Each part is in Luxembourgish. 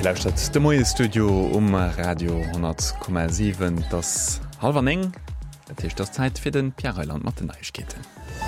lauscht de moie Studio Radio 10,7 das halber eng. Dat ist das Zeit fir den Pierreland Martineichketen.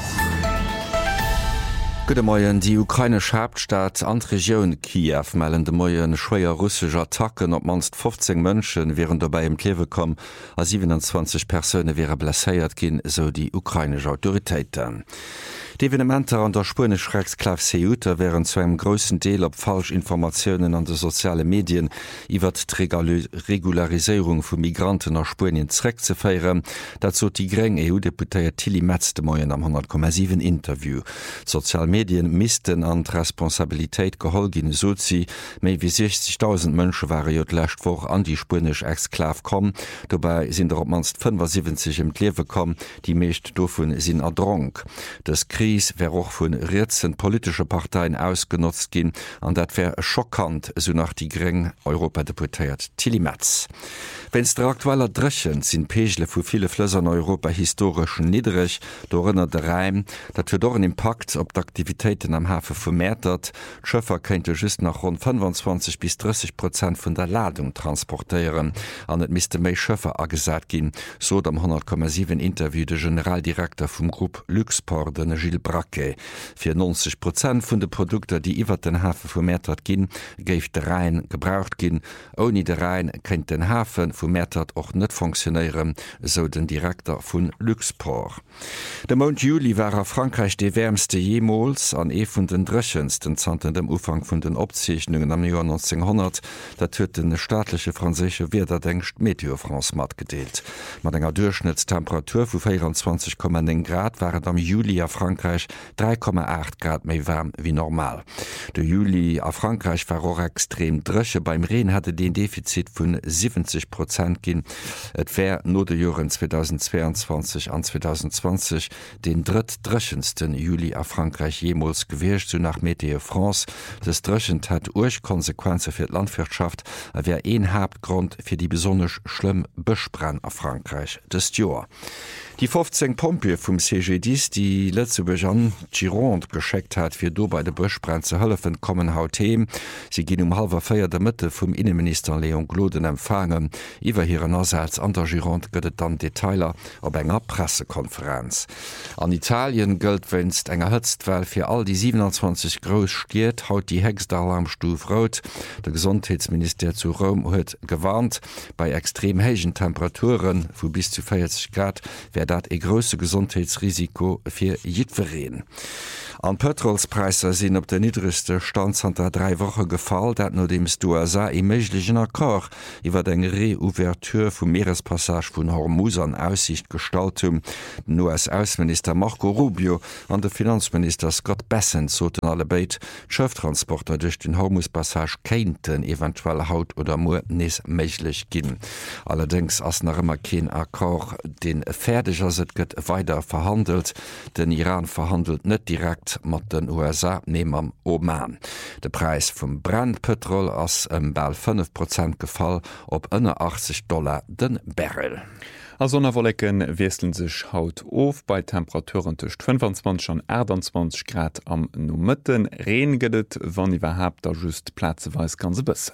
Gute Morgen, die ukrainische Hauptstadt an Region Kiew melden de Morgen schwerer russische Attacken op manst 15 Menschen wären dabei im Klewe kommen, a 27 Personen wäre blessiert gin, so die ukrainische Autoritäten. Die Evenementer an der spanisch Rechtsklav Ceuta wären zu einem großen Teil op Falschinformationen an de soziale Medien iwwer Regularisierung von Migranten nach Spanien zreck zu feieren, dazu die greng EU-Deputéiert Tilly Metz de Moyen am 100,7 Interview. Soziale Medien missten an Responsabilität geholgin sozi, méi wie 60.000 Mënsche waren jo lächt woch an die spanisch Exklav kom, dabei sind er op manst 75 im Klewe kom, die meescht dovon sinn erdronk. Das Krise wär auch vun Rätseln politische Parteien ausgenutzt gin, an dat wär schockant, so nach die greng Europadeputéiert Tilly Metz. Wenns der aktueller Drechen sinn Pegle vu viele Flösser an Europa historischen niedrig, dorinnner der Reim, dat fir doren Impact op d'Aktivitäten am Hafe vermehrtert, Schëffer könnte just nach rund 25 bis 30% vun der Ladung transportieren, an et miste méi Schëffer agesat gin, so am 100,7 Interview de Generaldirektor vum Gruppe Luxport den Gilles Bracquet. Für 90% vun de Produkte, die iwwer den Hafen vermehrtert gin, geif der Rhein gebraucht gin, oni der Rhein kennt den Hafen vermehrtert och net funktionieren, so den Direktor vun Luxport. Der Monat Juli war Frankreich de wärmste jemals an vun den Drëchensten zanten dem Ufang vun den Opzeichnungen am Jahr 1900, dat huet den staatliche französische Wederdenkst Meteo France mat gedeelt. Mat enger Durchschnittstemperatur vu 24,9 Grad waren am Juli a Frankreich 3,8 Grad méi warm wie normal. Der Juli a Frankreich war auch extrem drëche. Beim Regen hatte den Defizit vun 70% gin. Et wär no de Joren 2022 an 2020 den drittdröchendsten Juli a Frankreich jemals gewircht, so nach Meteo France. Das Dröchend hat Urkonsequenze fir d Landwirtschaft, a wär een Hauptgrund fir die besonders schlimm Bëschbrenn a Frankreich des Joer. Die 15 Pompe vum CG10, die letzte an Gironde gescheckt hat, fir do bei de Bëschbrenn ze hëllefen, kommen haut heem. Sie ginn 3:30 der Mitte vum Innenminister Leon Gloden empfangen. Iwer hireieren Ersatz an der Gironde gëtt dann Detailer op enger Pressekonferenz. An Italien gëlt wennst enger Hëtztwell fir all die 27 Gros stiert, haut die Hexdalarmstuf rot. Der Gesundheitsminister zu Rom huet gewarnt, bei extrem heigen Temperaturen vu bis zu 40 Grad wär dat e grosse Gesundheitsrisiko fir jidwereen. An Petrolspreiser sinn op der niedrigste Stand an der 3 Wochen gefall, dat no dems USA e méiglichen Akkor iwwer eng Reouverture vum Meerespassage vun Hormuz an Aussicht gestaltum. Den US-Außenminister Marco Rubio an der Finanzminister Scott Bessent soten alle beit, Schëfttransporter durch den Hormuzpassage keinten eventuell haut oder mo nees méiglich ginn. Allerdings ass nach immer kein Akkor, den fertig as et gëtt weiter verhandelt. Den Iran verhandelt net direkt mat den USA neem am Oman. De Preis vum Brandpetrol ass bal 5% gefall op ënner $80 den Barrel. A Sonnerwollecken weselen sech haut of bei Temperaturen tucht 25 an 28 Grad am Numëtten. Reen gëdet, wann iwwerhap da just Plazeweis ganze bëssen.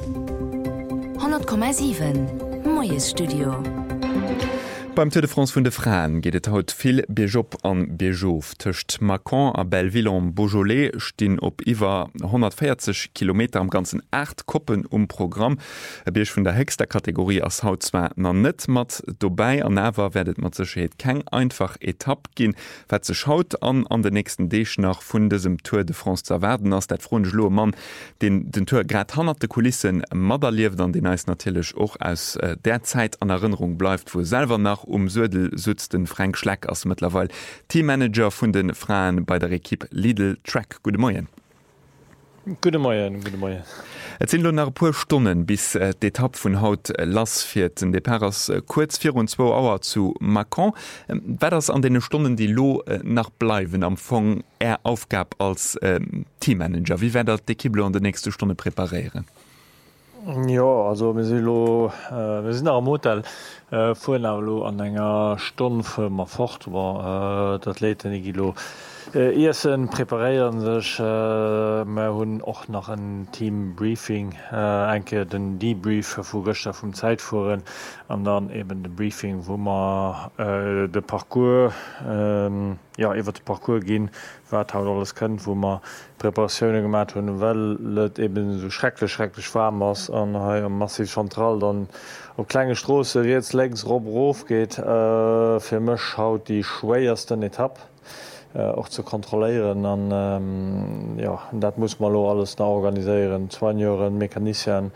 100,7 Moies Studio. Beim Tour de France vun de Fraen geht et haut vill Bejop an Bejouf. Tëcht Macon a Belleville an Beaujolais stinn op iwwer 140 km am ganzen 8 Koppen Programm. E Bierch vun der hegster Kategorie ass hautzwer na net mat dobei an awer werdet mat zescheet keng einfach Etapp ginn, wat ze schaut an den nächsten Deeg nach vun desem Tour de France zu werden ass dat Fronlo Mann den Tour grad hannerte Kulissen Mader lieft an den eis natilech och aus der Zeit an Erinnerung bleifft, wo selber nach Södel sitzt den Frank Schleck als mittlerweile Teammanager von den Frauen bei der Equipe Lidl Track. Guten Morgen. Guten Morgen, guten Morgen. Es sind nur nach ein paar Stunden bis die Etappe von Haut Lass wird. Der Paris kurz 24 Uhr zu Macon. Wer das an den Stunden, die lo nach bleiben, am Anfang Aufgabe als Teammanager? Wie wird das die Equipe an der nächsten Stunde präparieren? Ja, also wir sind am Hotel vorhin an enger Stunde für mal fort war das Leute Kilo Essen preparieren sech hunn och nach een Teambriefing enke den Debrief vu Gëchter vum Zeitfuen an dann eben de Briefing, wo man de Parcours iwwer de Parcours ginn, wat haut alles kënnt, wo man Präparationune gemat hunn, wellt eben so schrecklich warm ass an ha massiv zentral dann op klenge Strosse jetzt längs Rob geht fir mech haut die schwéiersten Etapp. Auch zu kontrollieren an dat muss man alles da organisieren 2 Jahren Mechanismen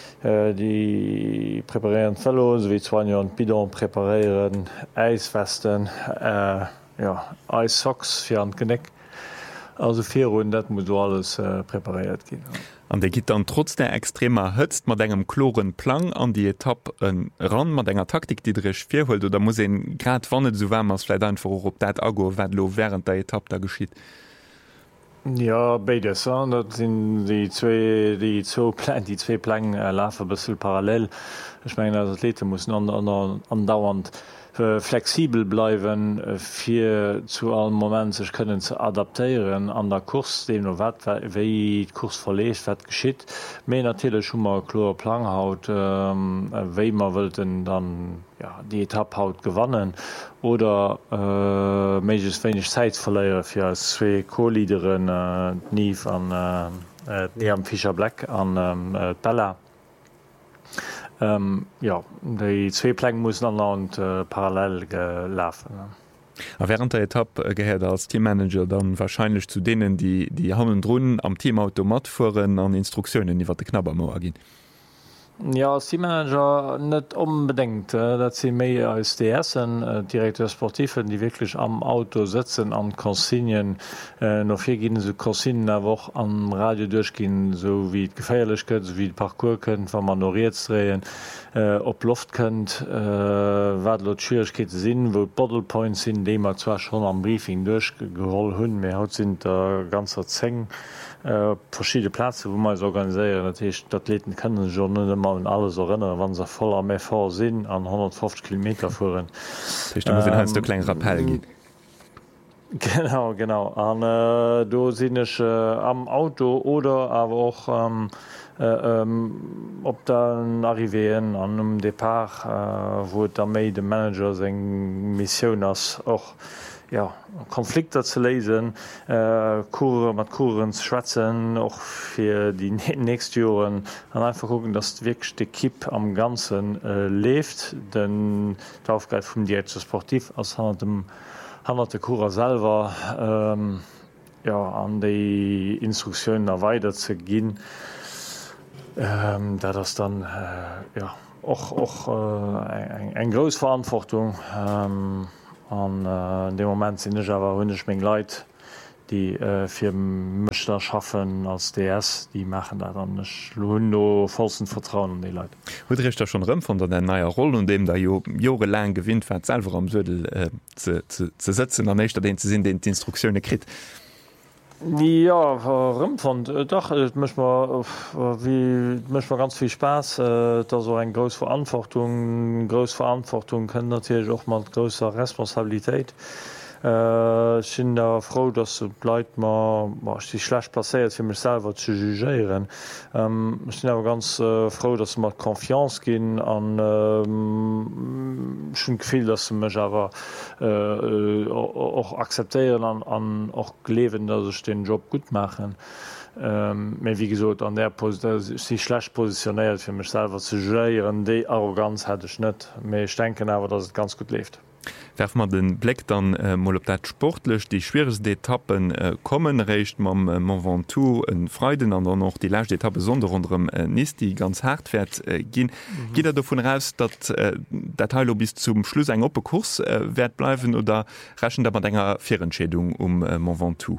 die präparieren Fellows wie 2 Jahren Bidon präparieren Eiswesten Eissocks für an Geneck also 4 dat muss alles präpariert gehen. An der geht dann trotz der extremer Hëtzt mat engem chloren Plan an die Etapp ran mat enger Taktik, die drech firholt oder muss en grad wannnet so wärm asläit einfach op dat Ago wlo während der Etapp da geschieht. Ja beides dat sind die zwei Plan lafe bissel parallel. Ich meine als Athlete muss andauernd flexibel bleiwen fir zu allen Moment sech können ze adaptieren an der Kurs de wéi Kurs verleest wat geschitt méi natürlich schonmmer chlor Plan haut wéi man wëten dann die Etapp haut gewannen oder méiges wenig Zeit verléiere fir als zwee Co-Leaderen Nief an am Fischer Black an Bella. Déi zwee Pläng muss an parallel gelaufen. Während der Etappe gehäert als Teammanager dann wahrscheinlich zu denen, die hannen Drnnen am Teamautomat fuhren an Instruktionen iwwer de Knabbermauer gin. Ja als Teammanager net unbedingt dat sie méi als DSen Direktor Sportiven, die wirklich am Auto sitzen an Konsignien noch fir gin so Konsinnen awoch am Radio durchgin, so wie d geféierlech gëtt, so wie d Parcours kënnt, wann man noriert drehen op Luft kënnt wat Schwierkeet sinn, wo Bottlepoints sinn, de man zwar schon am Briefing durchgeholl hunn, mé haut sind der ganzer Zeng. Verschiedene Plätze, wo man organisieren dat Athleten können schon mal alles erinnern, wann se voll am vor sinn an 150 km fuhren. klein Rappel gehen. Genau an do sinnnech am Auto oder awer auch op den Arriveen an Depart wo der méi de Manager seg Missionioun ass och Konflikte ze lesen, Kurre mat Kurens schwätzen och fir die nächst Joren an einfach gucken, dat wirklich de Kipp am ganzen lebt, den Aufgeit vum Di Sportiv als hannnerte Kurer selber an déi Instruktionen erweitert ze ginn, da das dann och eng gros Verantwortung. An dem Moment sinn awer hunnech még Leiit, die fir Mëchter schaffen als DS, die machen dat an hunn no falschen Vertrauen an de Leiit. Huetrecht er schon rëm von der naier Rolle und dem der Jore lang gewinnt selber am Södel ze setzen an neicht den ze sinn den d'Instruktionune krit. Ja rëmfand Dach mech ganz viel Spaß, dat so eng gros Verantwortung kënnen natürlich och mat grosser Responsabiltäit. Sind da froh, dat se bleit die schlecht placéiert fir mech selber zu jugéieren. Sind awer ganz froh, dat se mat Konfianz ginn an schon gefiel, dat se mech awer och akzeptéieren an och lewen, dat sech den Job gut machen. méi wie gesot an der si schlecht positionéiert fir mech selber zu jugéieren, déi Arroganz hättech net. méi ich denken awer, dat het ganz gut left. Werf man den Blick dann mal op dat sportlech die schwierigste Etappen kommen recht mam Mont Ventoux en Freuden an noch die lachte Etappe sonder unterm Nis die ganz hart fährt gin. Geht er davon raus, dat der Teil bis zum Schluss eng Oppekurs wert bleiben oder rachen der man enger Fierenschädung Mont Ventoux?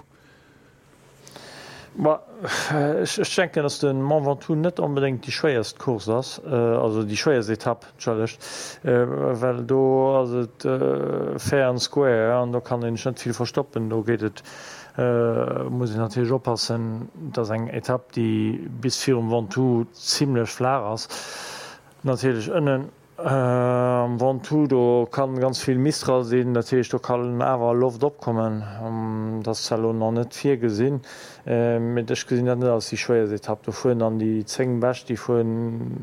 Ich denke, dass den Mont Ventoux net unbedingt die schwerst Kurs ass, also die schwerste Etappe weil do fair and square an da kann den schon viel verstoppen. Da geht het muss ich natürlich oppassen, dass eng Etappe, die bis 4 Ventoux ziemlich flar ass natürlich ënnen Ventoux kann ganz viel Mistra sinn, datch du kann awer Luft opkommen, dat Salon an net fir gesinn mitch gesinn net ass die schwéier se hab. Du vun an die Zéng bächt, die vun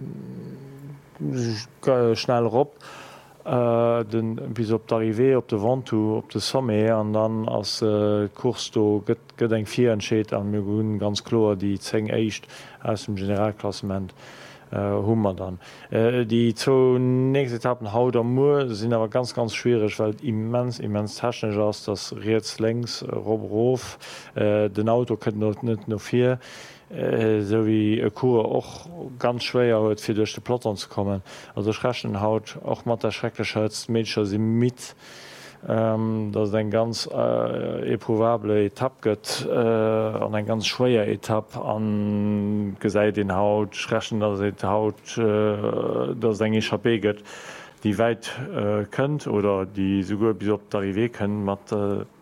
schnell op bis op d'Arrivé op de Ventoux op de Somme an dann ass Kurs do gëtt eng 4 entscheet an mir hunn ganz klo die Zéng éicht aus dem Generalklassement. Hummer dann. Die zo nächste Etappen haut am Mu sind aber ganz schwierig, weil immens technisch ass das Reets längs Robrof den Auto kënnt net no 4 so wie e Kur och ganz schwéier huet fir duch de Plottern zu kommen. Also schrechen haut och mat der schrecklichkeits Mädcher sie mit. Dats eng ganz eprouvable Etapp gëtt an eng ganz schwéier Etapp an gesäit den Haut schrechen dat se Haut dats eng Chapé gëtt, die wäit kënnt oder die sogur bis op d'Arrivé kënnen mat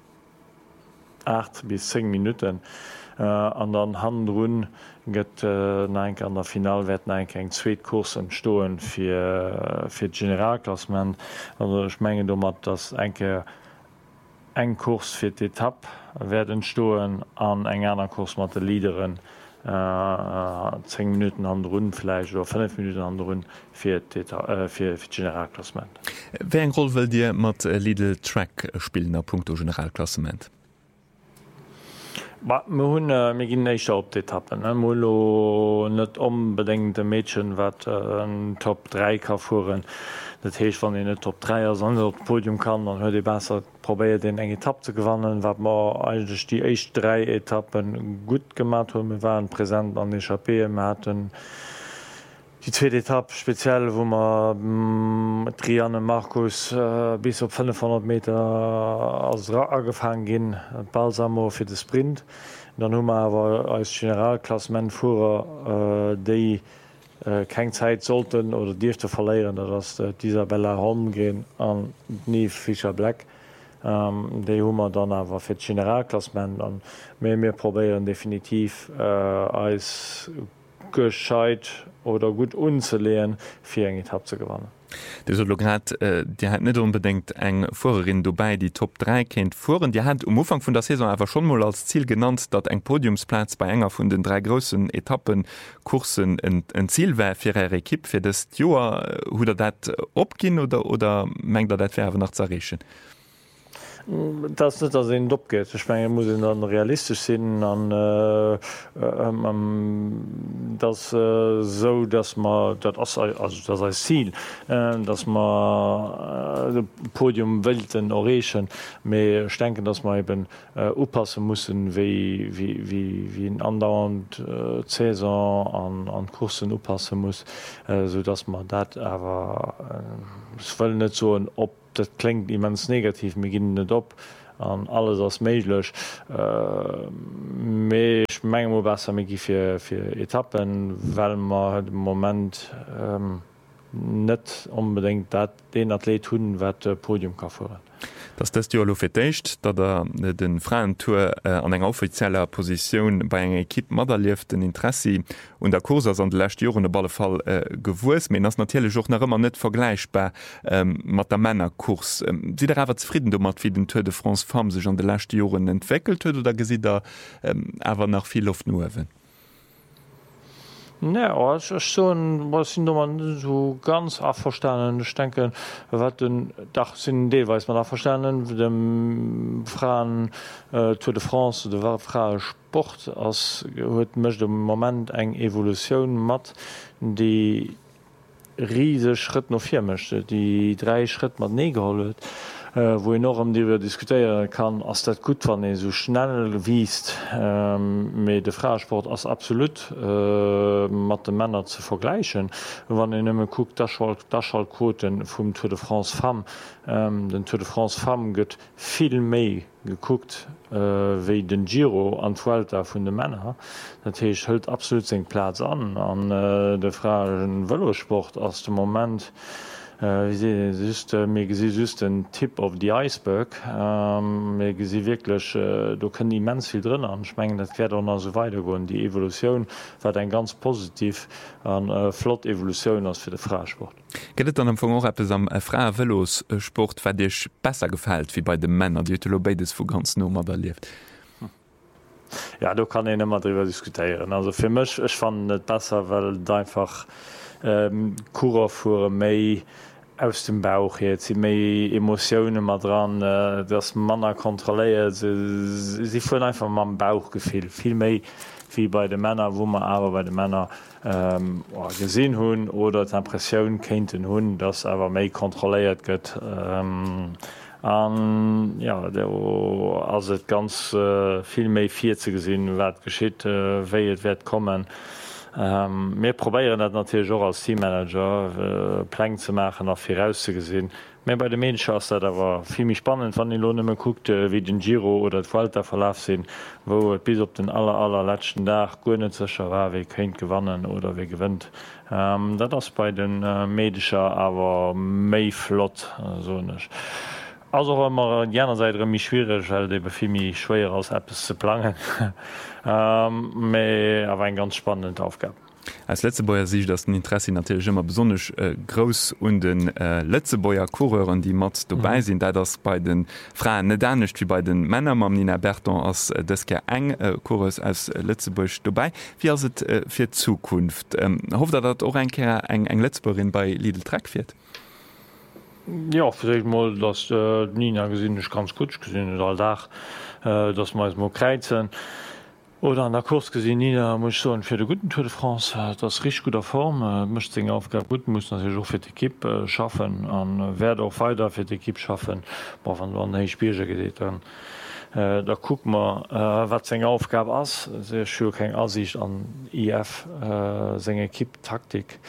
8 bis 10 Minuten. An den Handrun gëtt enke an der Finalwetten enke eng Zzweetkurs entstoen fir Generalklassement. Ich menge mat dats enke eng Kurs fir d'Etapp werden stoen an eng aner Kurs mat de Liederen 10 Minuten an Runfleich oder 5 Minuten an Run fir Generalklassement. Wé eng Roll wëll Dir mat Lidl Track spielen a Punkto Generalklassement? hunn mé ginn neicher op d'Etappen Mollo net onbedingte Mädchen wat en Top 3 ka fuhren. Dat heech wann en Top 3 as an op Podium kann, an huet de besser probéiert den eng Etapp ze gewannen, wat ma eigentlich die eich 3 Etappen gut gemat hun. Wir waren präsent an de Chapé hatten. Die zweite Etappe speziell, wo man Trianne Markus bis op 500 Meter als Ragefangen ginn, Balsamo fir de Sprint. Dann hummer awer als Generalklassementfuer déi keng Zeit sollten oder Dirfte verleieren, dat ass Isabella Holmgren an nie Fischer Black. Déi hummer dann awer fir d Generalklassement an mir probéieren definitiv als gescheit oder gut unzuleen fir eng Etapp ze gewannen. Grad Di hat net unbedingt eng Vorerin dobei die Top 3 kennt fuhren. Di hat Ufang vun der Saison awer schon mal als Ziel genannt, dat eng Podiumsplatz bei enger vun den 3 grossen Etappenkursen en Ziel wär fir er Kipp fir des Joer hu der dat opginn oder menggt der dat verwe nach zerrechen. Das net as en dopgeht. Ich mein, muss dann realistisch sinn an das so dass man dat das als Ziel, dass man Podium Welten errechen méi denken, dass man eben oppassen mussssen wie en andauernd Saison an Kursen oppassen muss, so dass man dat awer net so op. Dat klingt immens negativ, mir ginn net op an alles ass méiglech. Méch mengge mo besser mé gi fir Etappen, well ma dem Moment net unbedingt dat den Athlet hunn wat Podium ka fuhren. Das Jo loécht, dat den freien Tour an eng offizieller Position bei eng Kipp Mader lieft den Interesse und der Kurs an delächt Joren de balle Fall gewus, men ass natile Joch nach ëmmer net vergleichbar mat der Männerkurs. Si der awer zufrieden do mat wie den Tour de France Fam sech an de lächt Joren entweckelt huet oder gesi der awer nach viel Luft nowen? Ne was sind man so ganz averstanen. Ich denke, wat den Dach sinn deelweis man averstanen dem Fraen Tour de France de war Fra Sport ass huet mecht dem moment eng Evoluioun mat, die riese Schritt no fir mechte, die 3 Schritt mat ne gehollet. Wo enorm Diwer diskutieren kann, ass dat gut wann e so schnell wiest méi de Frasport ass absolut mat de Männer ze vergleichen. Wann en ëmme guckt Daschallquoten vum Tour de France Fam. Den Tour de France Fam gëtt viel méi geguckt wéi den Giro an Vuelta vun de Männer. Dat hiech hëlt absolut seg Platz an de Fragen Wëllosport ass dem moment just den Tipp of the Iceberg si wirklich du können immens viel drin anschmengen, dat quer an so weiter go. Die Evolution war ein ganz positiv an Flot Evolution als fir de Frasport. Gët an am vu am Fra Velos Sport war Dich besser gefällt wie bei de Männer, die beides vu ganz normal da lieft. Ja, du kann en immer drüber diskutieren. Also fir mech ich fand net besser, weil einfach Kurer fuhr méi aus dem Bauch jetzt sie méi Emotionen mat dran das Manner kontrolliert sie fuhren einfach ma Bauch gefehl viel méi wie bei den Männer wo man aber bei den Männer gesinn hunn oder d'Impressioun kenten hunn das aber méi kontrolliert gëtt ja as het ganz viel méi 40 gesinn wat geschitt wéi het werd kommen. Wir probieren dat natürlich auch als Teammanager Plan zu machen nach vorausgesehen. Mehr bei den Menschen ist das aber viel spannend, wenn die Lohne guckt, wie den Giro oder der Vuelta Verlauf sind, wo bis auf den allerletzten Tag gar nicht sicher war, wer könnte gewinnen oder wer gewinnt. Das ist bei den Medischen aber mehr flott, so nicht. Also immer jener Seite mich schwierig, weil die für mich schwer als etwas zu planen. Aber eine ganz spannende Aufgabe. Als Letzebäuer sehe ich, dass das Interesse natürlich immer besonders groß und den Letzebäuer Coureuren, die mit dabei sind, da das bei den Frauen nicht anders wie bei den Männern, mit Nina Berton als das eng Coureurs aus Letzebäuer dabei. Wie ist es für die Zukunft? Hofft ihr, dass auch eine Letzebäuerin bei Lidl Trek wird? Ja, vielleicht mal, dass Nina gesehen ist ganz gut gesehen all Tag, dass wir es mal kreuzen. Oder an der Kurs gesehen, Nina muss so für die guten Tour de France, das ist richtig guter Form, möchte seine Aufgabe gut, muss natürlich auch für die Equipe schaffen und werde auch weiter für die Equipe schaffen, aber wenn man nicht Spiele geht, dann da gucken wir, was seine Aufgabe ist. Sehr schön keine Ansicht an IF, seine Equipe-Taktik.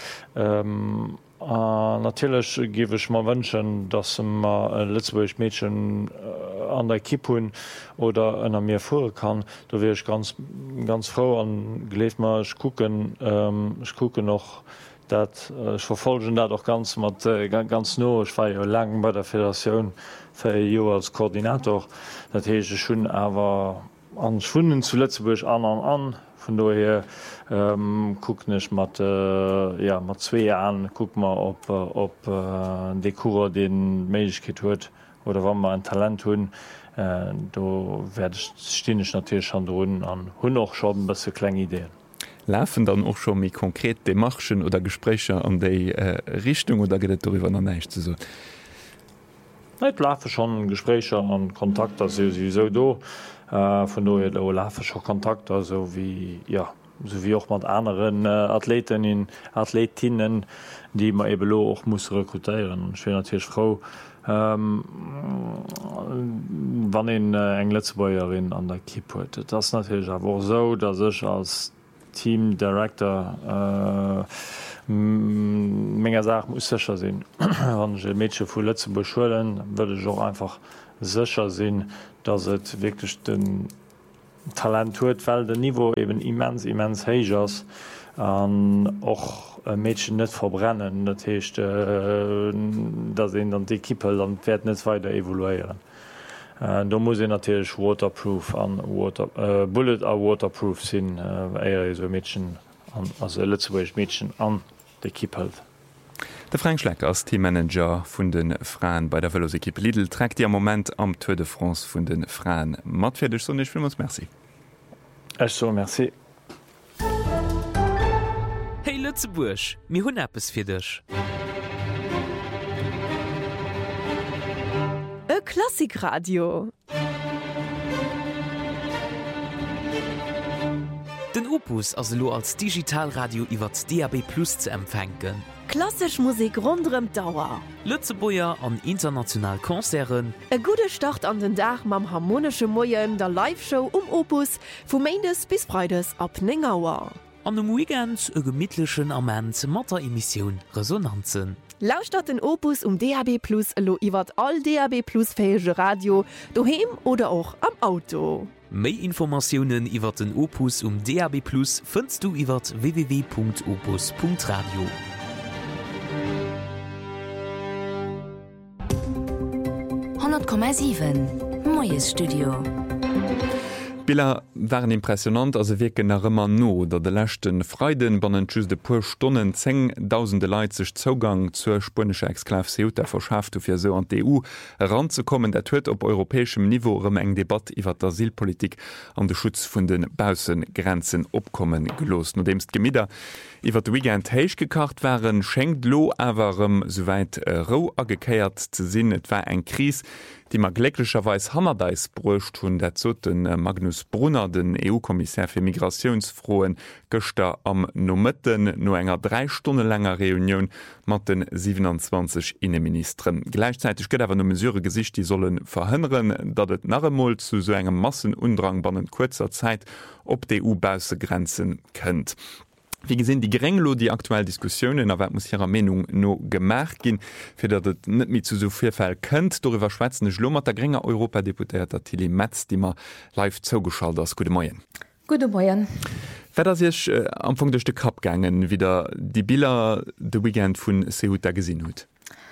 Natürlich gebe ich mir wünschen, dass man Lützburg Mädchen an der Kippe hun oder an mir vor kann. Da wäre ich ganz froh und gelebt mal ich gucke noch ich verfolge das auch ganz no. Ich war ja lang bei der Föderation für ein Jahr als Koordinator. Das hätte ich schon aber an Schwunden zu Lützburg an. Von daher guck nicht mit 2 Jahren guck mal ob die Kurer den Möglichkeit hat oder wann man ein Talent tun da stehen ich natürlich schon drin an hun auch schon ein bisschen kleine Ideen. Laufen dann auch schon mit konkret Demarchen oder Gespräche an die Richtung oder geht es darüber noch nicht so? Ich laufe schon Gespräche und Kontakte sowieso da. Von daher laufe schon Kontakte, also wie auch mit anderen Athletinnen, die man eben auch muss rekrutieren. Ich bin natürlich froh, wenn eine Letzebäuerin an der Kippe hat. Das ist natürlich auch so, dass ich als Team Director Menge Sachen muss sicher sein. Wenn ich Mädchen von Lützeburg schulen, würde ich auch einfach sicher sein, dass es wirklich den Talent hat, weil das Niveau eben immens hoch ist. Und auch Mädchen nicht verbrennen. Das heißt, dass sie dann die Kippe dann wird nicht weiter evaluieren. Da muss ich natürlich waterproof Bullet waterproof sein, so Mädchen, also Lützeburg Mädchen an der Kippe hält. Der Frank Schleck als Teammanager vun den Frauen bei der Velosequipe Lidl trägt ja Moment am Tour de France vun den Frauen. Matfirch so nicht uns Merci. Ech so merci. Hey Lützeburg, mir hunn Appes fir dich. Klassikradio. Den Opus as lo als Digitalradio iwwer DAB+ zu empfänken. Klassisch Musik rundrem Dauer. Lützebäuer an international Konzeren. E gute Start an den Dach mam harmonische Moien der Live-Show Opus vu Maindes bis Freides ab Ningauer. An dem Weekend e gemidtlechen Amment Matteremission Resonanzen. Lauscht den Opus DAB+ lo iwwer all DAB+ fähige Radio, doheim oder auch am Auto. Mehr Informationen iwwer den Opus DAB+ findest du iwwer www.opus.radio. 100,7 Moes Studio. Bilder waren impressionant as wirken nach immer no, dat de lächten Freiden bannen schüs de pur Stunden 10.000 Leiit sech Zugang zur spanischer Exklav Ceuta verschafft fir so an die EU heranzukommen, der huet op europäischem Niveau eng Debatte iwwer der Asylpolitik an de Schutz vun den Bausengrenzen opkommen gelos. No demst Gemider iwwer de Weekend heich gekacht waren, schenkt lo awerem soweit ro agekeiert ze sinn, et war eng Kris, die mag glücklicherweise Hammerdeis brucht hun der zoten Magnus Brunner, den EU-Kommissär für Migrationsfroen, Göster am Nomitten no enger 3 Stunden langer Reunion mat den 27 Innenministern. Gleichzeitig gëtt awer no mesureure Gesicht, die sollen verhindern, dat et nachmol zu so engem Massenundrang bannen kurzer Zeit op de EU-Bausegrenzen kënnt. Wie gesinn die Grenglo die aktuelle Diskussionen awer muss ihrer Meinung no gemerk gin, fir dat et net mit zu so vielfall kënnt, darüber schwätzenne Schlummer der geringer Europadeputierter Tilly Metz, die ma live zougeschalt ass. Gute Morgen. Gute Morgen. Wetter sech am Anfang durch de Kapgängen wieder die Bilder de Weekend vun Ceuta gesinn hut.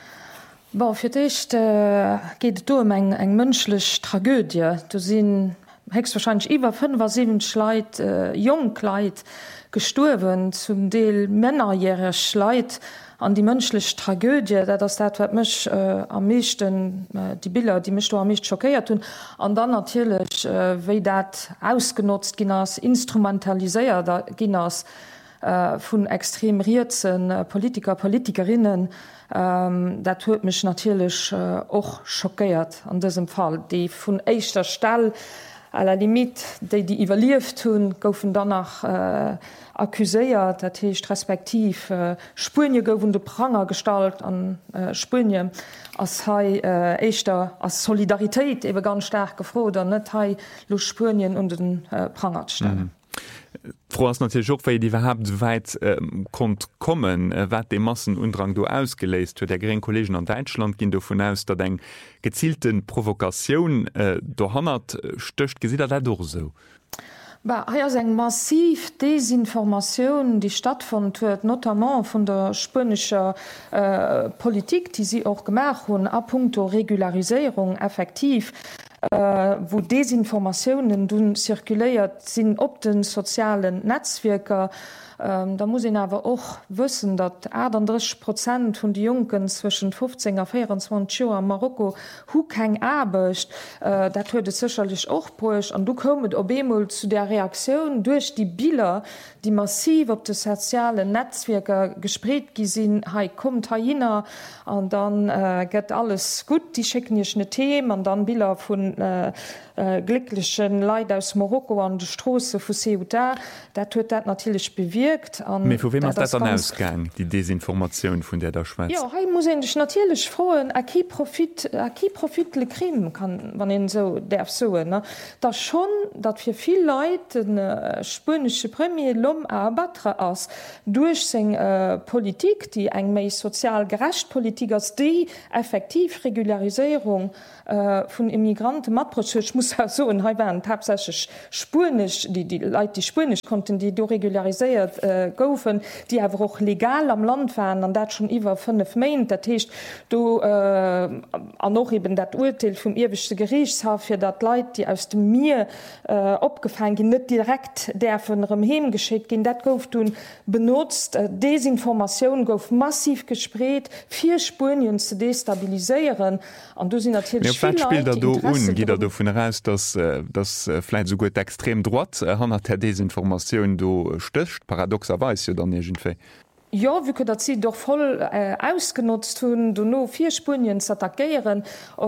Fir dicht geht do eng mënschlech Tragödie. Du sinn hest wahrscheinlich iwwer 5-7 Schleit Jungkleit gestorwen, zum Deel Männerjähre Schleit an die mënschlech Tragödie, das mech am meeschten die Bilder, die mech am meescht schockéiert hun, an dann natürlich wéi dat ausgenutzt ginnners, instrumentaliséiert ginnners vun extremiertzen Politikerinnen, dat huet mech natürlich och schockéiert an diesem Fall, die vun eichter Stelle à la limite, die evaluiert hun, goufen danach akkuséiert, dat hecht respektiv Spurnie goufn de Pranger stalt an Spurnie as eichter as Solidaritéit iwwer ganz stark gefrot, net hai lo Spurien und den Pranger stellen. Frau as natürlich die überhaupt so weit kont kommen, wat de Massenundrang do ausgeleist huet. Der gering Kollegen an Deutschland ginn davon aus, dat eng gezielten Provokation do hannert stöcht gesi dat doch so. Ja, eng massiv Desinformation, die stattfand huet, notamment von der spanischer Politik, die sie auch gemacht hun a puncto Regularisierung effektiv. Wo Desinformationen dun zirkuléiert sinn op den sozialen Netzwerker. Da muss ich aber auch wissen, dass 38% von den Jungen zwischen 15 und 24 Jahren in Marokko kein Arbeit, das wird sicherlich auch bruch. Und du kommst ob einmal zu der Reaktion durch die Bilder, die massiv auf den sozialen Netzwerken gesprayt sind, hey, kommt hin und dann geht alles gut, die schicken dir eine Themen und dann Bilder von glücklichen Leuten aus Marokko an der Straße von Ceuta, das wird das natürlich bewirkt. Vu wem das dann ausgang die Desinformation von der Schweiz? Ja, muss ich natürlich frohen qui profit le crime kann man so derf so da schon dat für viel Leute den spanische Premier Lom abatre ass durch se Politik, die eng méi sozial gerecht Politik als die effektiv Regularisierung von Immigranten matproch muss so waren tatsächlich spanisch die Leute die spanisch konnten die do regularisiert goufen, die awer auch legal am Land waren, an dat schon iwwer 5 Main, dat hecht du an noch eben dat Urteil vum irwegchte Gerichtshof fir dat Leiit, die aus dem Meer opgefangen gin net direkt der vun rem Heem geschickt gin, dat gouf du benutzt, Desinformation gouf massiv gespreet, 4 Spurien zu destabiliseieren, an du sind natürlich davon heraus, dass vielleicht so gut extrem droit han der Desinformation do stöcht paradoxerweise dann irgendwie. Ja, wie dat sie doch voll ausgenutzt hun, du no 4 Spurien zu attackieren,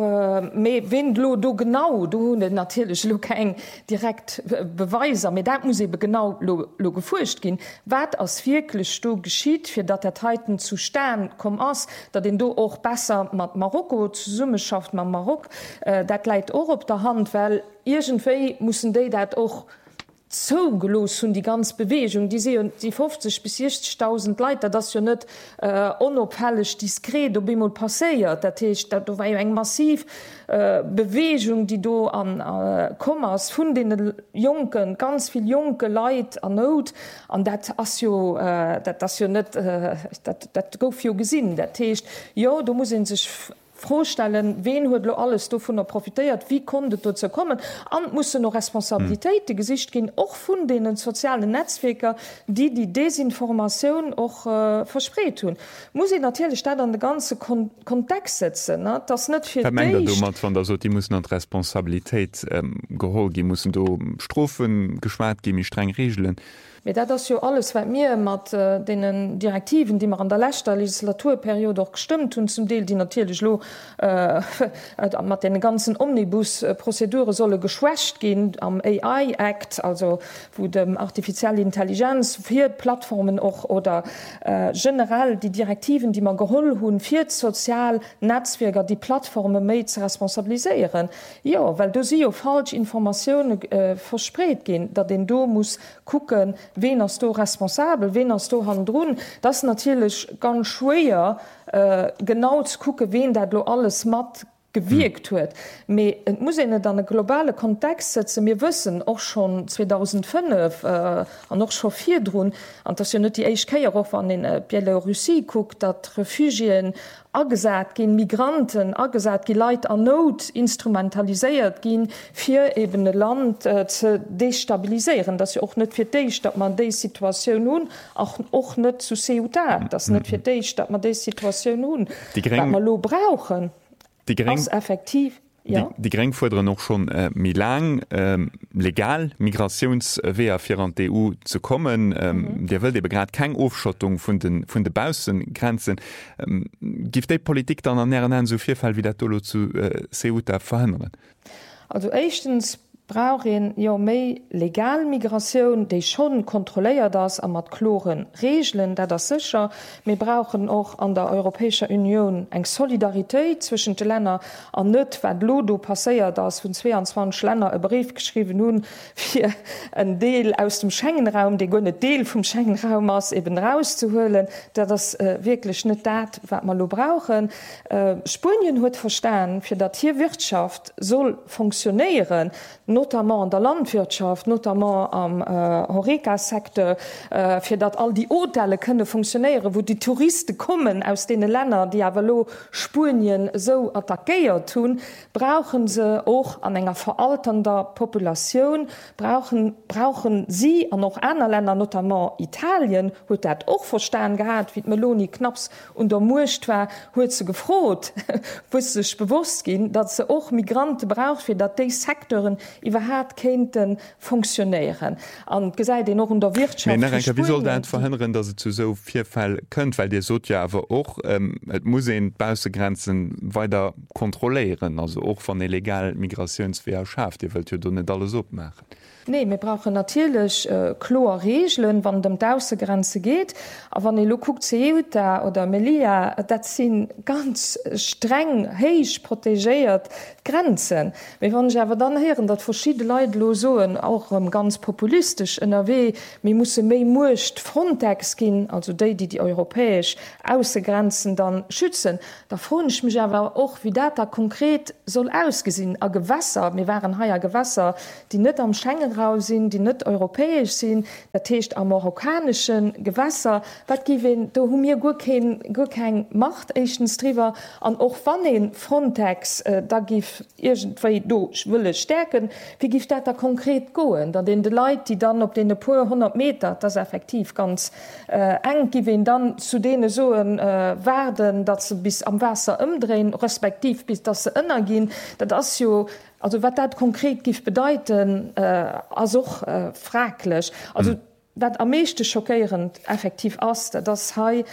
wenn du genau du hun natürlich lo kein direkt Beweiser, mit dat muss genau lo gefurcht gin, wat as wirklich du geschieht, fir dat der Titan zu stern kom ass, dat den du auch besser mat Marokko zu Summe schafft man Marok, dat leit auch op der Hand, weil irgendwei mussssen de dat auch so gelos hun die ganz Bewegung, die 50 bis 60.000 Leute, das ja net onophellig diskret ob immer passeiert, dat war eng massiv Bewegung, die do an Kommmers vun den Jungen, ganz viel junge Leid an Not an dat net dat gouf jo gesinn, dat ja, du muss sich vorstellen, wen huet lo alles davon profitiert, wie konnte dazu kommen, an muss noch Responsabilität die Gesicht gehen auch von den sozialen Netzwerker, die Desinformation auch versprechen tun. Muss ich natürlich dann an den ganzen Kontext setzen, ne? Das nicht für die müssen an Responsabilität geholt, die müssen do Strophen geschwart, die mich streng regeln. Dat das jo alles wat mir mat den Direktiven, die man an der letzter Legislaturperiode auch gestimmt hun zum Deel die natürlich lo mat den ganzen Omnibusprozedure solle geschwächt gehen am AI Act, also wo dem artificielle Intelligenz fir Plattformen auch oder generell die Direktiven, die man geholl hun fir Sozialnetzwerker die Plattformen me zu responsabilisieren. Ja, weil du sie falsch Informationen verspreet gehen, dat den do muss gucken, wen hast du responsabel, wen hast du handrun, das natürlich ganz schwer genau zu gucken, wen dat du alles mat gewirkt huet. Muss dann den globale Kontext setzen. Wir wissen auch schon 2005 noch schon 4 droen, und das ja nicht die Eichkeier auch an den Bielorussie guckt, dat Refugien agesat gin Migranten, agesat gi Leiit an Not instrumentalisiert gin fir eben e Land ze destabilisieren. Dat auch net fir déich, dat man déi Situation nun och net zu seu dat. Das net fir déich, dat man déi Situation nun man lo brauchen. Effektiv. Ja. Die Greng fordern noch schon Milan legal Migrationswehr fir an die EU zu kommen. Der will grad kein Aufschottung von de Bausengrenzen. Gift die Politik dann an näheren so vielfall wie der Tolo zu Ceuta verhindern? Also erstens brauchen ja méi legal Migration, die schon kontrolliert das am mat kloren Regeln, da das sicher. Wir brauchen auch an der Europäischen Union eng Solidarität zwischen den Ländern an net wat Lodo passeiert, das von 22 Länder e Brief geschrieben nun fir ein Deel aus dem Schengenraum, de gonne Deel vom Schengenraum aus eben rauszuholen, da das wirklich net dat wat man lo brauchen. Spanien huet verstanden, fir dat hier Wirtschaft soll funktionieren, notamment an der Landwirtschaft, notamment am Horeca-Sektor, fir dat all die Hotelle könne funktionieren, wo die Touristen kommen aus den Ländern, die avalo Spurien so attackiert tun, brauchen sie auch an enger veralternder Population, brauchen sie an noch andere Länder, notamment Italien, wo dat auch verstanden gehabt, wie Meloni Knaps und der Murcht war, huet ze gefrot, wo sich bewusst gehen, dat sie auch Migranten braucht, für dat die Sektoren überhaupt könnten funktionieren. Und gesagt, noch in der Wirtschaft. Wie soll das verhindern, dass es zu so viel Fällen könnt, weil der ja aber auch muss in Bausengrenzen weiter kontrollieren, also auch von illegal Migrationswehr schafft. Ihr wollt ja doch nicht alles abmachen. Nee, wir brauchen natürlich klare Regeln, wann dem Außengrenze geht. Aber wenn ihr guckt, Ceuta oder Melilla, das sind ganz streng, heisch protegiert Grenzen. Wir wollen aber dann hören, dass verschiedene Leute sagen, auch ganz populistisch NRW, wir müssen mehr Murcht Frontex gehen, also die europäisch Außengrenzen dann schützen. Da frage ich mich aber auch, wie das da konkret soll aussehen. Ein Gewässer, wir waren hier Gewässer, die nicht am Schengen sind, die nicht europäisch sind, das heißt am marokkanischen Gewässer, was geben, da haben wir gut keine Macht drüber, und auch von den Frontex, da gibt irgendwie, ich will es stärken, wie gibt das da konkret gehen? Da den die Leute, die dann auf den paar 100 Meter, das effektiv ganz eng geben, dann zu denen so werden, dass sie bis am Wasser umdrehen, respektiv bis dass sie gehen, das ist ja. Also was das konkret gibt bedeuten, also auch fraglich. Also was am meisten schockierend effektiv ist, dass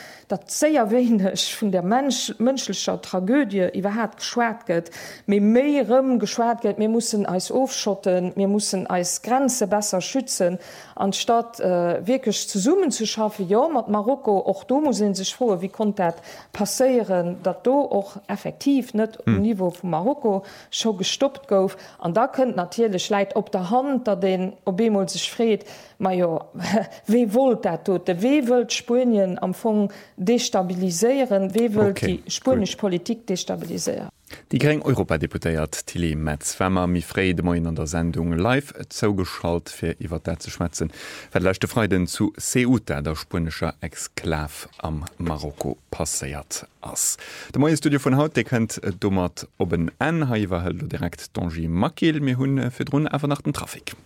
sehr wenig von der menschlichen Tragödie überhaupt geschwärzt wird. Wir mehr geschwärzt wird, wir müssen uns aufschotten, wir müssen uns Grenzen besser schützen, anstatt wirklich zusammen zu schaffen. Ja, mit Marokko, auch da muss man sich fragen, wie konnte das passieren, dass da auch effektiv nicht am Niveau von Marokko schon gestoppt wird. Und da könnte natürlich Leute auf der Hand, da den Obemol sich fragt, aber ja, wie wollt das tut? Wie will Spanien am Anfang destabilisieren? Wie will die spanische Politik destabilisieren? Die Gring Europadeputéiert Tilly Metz-Wemmer miré de Moin an der Sendung live zougeschalt fir iwwer dat ze schmetzen. Verlächte Freuden zu Ceuta, der spanischer Exklav am Marokko passéiert ass. De Moie Studio vun Haut kennt dummert oben en haiwwer hëll direkt Donji Makil mir hunn fir Drun awer nach den Trafik.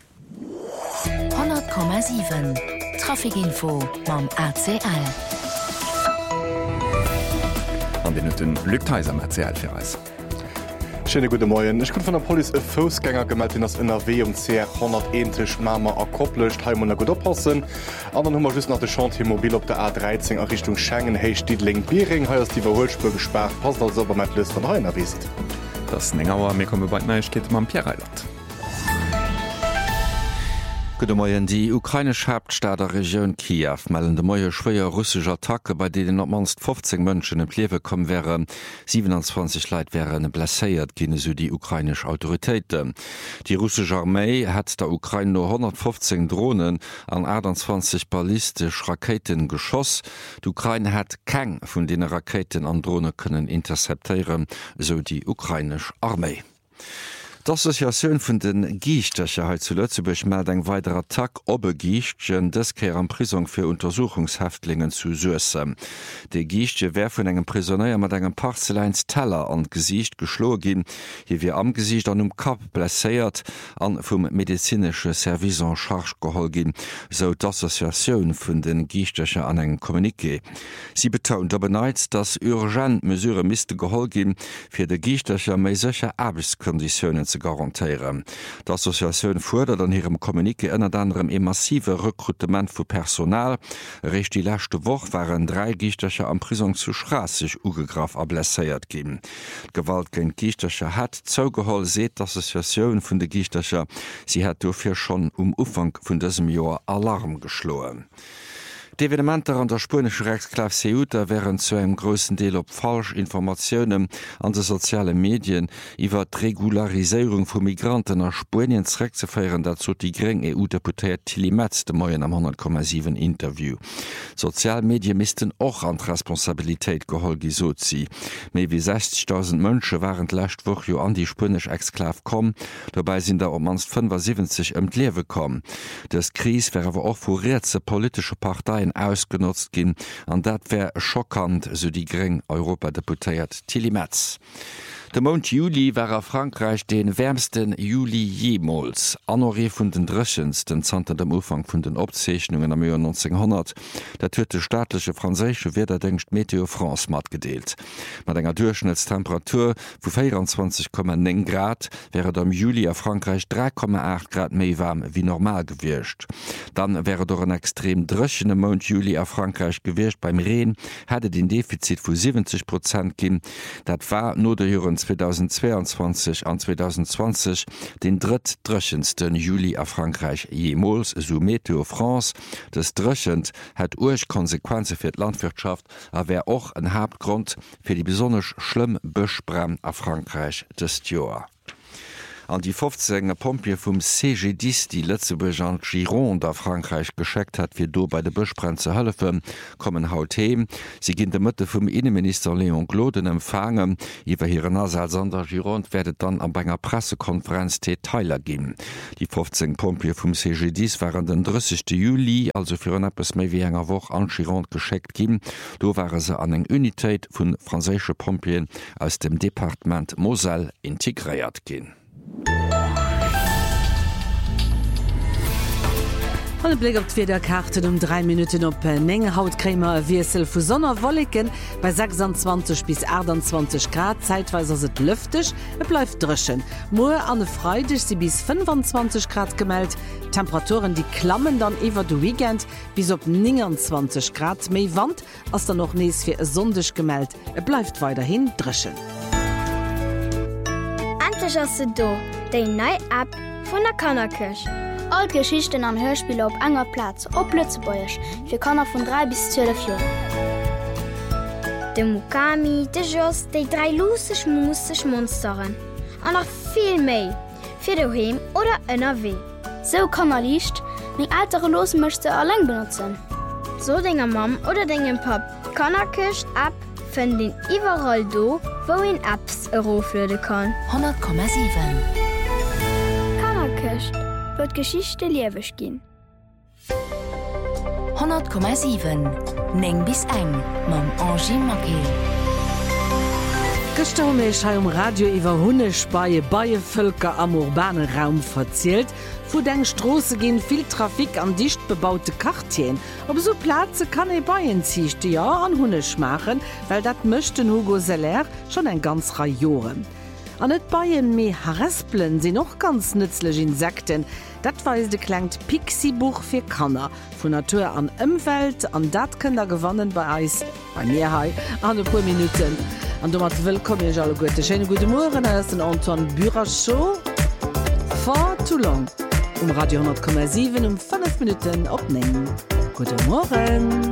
100,7 Trafikinfo mam ACL. An den Lücktheiser am ACL fir Reis. Schöne gute Morgen. Ich bin von der Polizei Fußgänger gemeldet in das NRW CR 101 Mama erkoppelt. Heim und gut oppassen. Und dann haben wir just nach der Chantier-Mobil auf der A13 in Richtung Schengen, Hey-Stiedling-Biering. Hier ist die Überholspur gesperrt. Passt also aber mit Lust von rein erwischt. Das ist Nengauer. Wir kommen bald nach. Geht mal am Pierre Eiland. Gute Morgen. Die ukrainische Hauptstadt der Region Kiew melden de moie schwéier russische Attacke, bei denen op manst 15 Mënschen em Liewe kommen wären. 27 Leiit wären blesséiert ginne so die ukrainisch Autoritéiten. Die russische Armee hat der Ukraine nur 115 Drohnen an 28 ballistisch Raketen geschoss. Die Ukraine hat keng vun den Raketen an Drohne können interceptieren, so die ukrainisch Armee. D'Assoziatioun vun den Giichtercher zu Lützeburg meldt eng weiterer Attack op e Giichtchen deskeer an Prisung fir Untersuchungshäftlingen zu Suesse. De Giichtje wär vun engem Prisonnéier mat engem Parzeleins Teller an Gesicht geschlo ginn, hi wie am Gesicht an Kap blesséiert an vum medizinsche Service en Charge geholl ginn, so d'Assoziatioun vun den Giichtercher an eng Kommuniké. Sie betaunt der beneit, dats urgent Mesure miste geholl ginn fir de Giichtercher méi secher Arbeitskonditionen zu garantieren. D'Assoziatioun fordert an ihrem Kommuniké ënner anderem e massive Rekrutement vu Personal. Rich die lächte Woch waren 3 Giichtercher am Prisung zu Straßig ugegraf a blesséiert gin. Gewalt gen Giichtercher hat zougeholl seet d'Assoziatioun vun de Giichtercher, sie hat dofir schon Ufang vun diesem Joer Alarm geschloen. D'Evenementer an der spanische Exklav Ceuta wären zu einem großen Deel op Falschinformationen an de soziale Medien iwwer d'Regularisierung vu Migranten nach Spanien zurück zu feieren, dazu die Gring EU-Deputiert Tilly Metz de Moien am 100,7 Interview. Sozialmedien missten och an Responsabilitéit geholl gesot sie. Méi wie 60.000 Mënsche waren lächt woch jo an die spanisch Exklav kom, dabei sind da om manst 75 Lewe kom. Das Kris wäre aber auch vu Räze politische Parteien ausgenutzt gin, an dat wär schockant, so die Gring Europadeputéiert Tilly Metz. De Mont Juli war a Frankreich den wärmsten Juli jemals. Anore vun den Drschensten zante dem Ufang vun den Obzeichnungen am Jahr 1900. Dat huet de staatliche franzésche Wetterdenkst Meteo France mat gedeelt. Mat enger Durchschnittstemperatur vu 24,9 Grad wäre am Juli a Frankreich 3,8 Grad méi warm wie normal gewircht. Dann wäre doch een extrem drschene Mont Juli a Frankreich gewircht beim Reen, hatte den Defizit vu 70% gin. Dat war no der Jahren 2022 an 2020 den drittdröchendsten Juli a Frankreich jemals, so Meteo France. Das dröchend hat Konsequenzen für die Landwirtschaft, aber wäre auch ein Hauptgrund für die besonders schlimm Buschbrand a Frankreich des Jahr. An die 15er Pompier vum CG10, die Lützeburg an Gironde a Frankreich gescheckt hat, fir do bei de Buschbrand ze hëllefen, kommen haut heem. Sie ginn de Mëtte vum Innenminister Leon Gloden empfangen. Iwer hire Nasal an der Gironde werdet dann am enger Pressekonferenz Detailer ginn. Die 15 Pompier vum CG10 waren den 30. Juli, also fir en appes méi wie enger woch an Gironde gescheckt ginn. Do waren se an eng Unitéit vun franzésche Pompien aus dem Departement Moselle integriert ginn. Alle Blick op d'Wederkarten 3 Minuten op enge Hautkrämer Wirsel vu Sonnerwolliken bei 26 bis 28 Grad, zeitweise se lüftig, bleif drschen. Moer an Freitag sie bis 25 Grad gemeldt, Temperaturen die klammen dann iwwer du Weekend bis op 29 Grad méi Wand, ass da noch nees fir sonndech gemeldt, bleibt weiterhin drschen. Se do déi nei App vun der Kannerkirch. All Geschichten an Hörspiele op enger Platz op Lützebäuerch fir Kanner vun 3 bis 12 Joer. De Mukami, de Joss, déi 3 lusech musech Monsteren. An noch viel méi, fir doheem oder NRW. So kannner liicht, még altere Losen mëchte alleng benutzen. So dinger Mam oder degem Pap Kannerkircht App fën den iwwerall do, wo in Apps eroflöde kann. 10,7 Kannerköcht wird Geschichte liewech gin. 100,7 Neng bis eng mam Angie Makel. Gestaumeich ha Radio iwwer Hunnechbaie Baie-Völker am urbane Raum verzielt, wo deng Strosse gin viel Trafik an dicht bebaute Kartien. Op so Plaze kann e Bayienzichte ja an Hunnech machen, weil dat mëchten Hugo Seller schon eng ganz Rajoren. An net Baien méi Haresplen sinn noch ganz nützlech Insekten. Dat weis de klengt Pixiebuch fir Kanner, vun Natur an Ëmwelt an dat kënnder gewannen bei Eis bei Meerhai an e puer Minuten. An du mat willkommen alle goete Schene gute Morgen ass den Antoine Burachot Far Toulon Radio 10,7 5 Minuten opnehmen. Guten Morgen.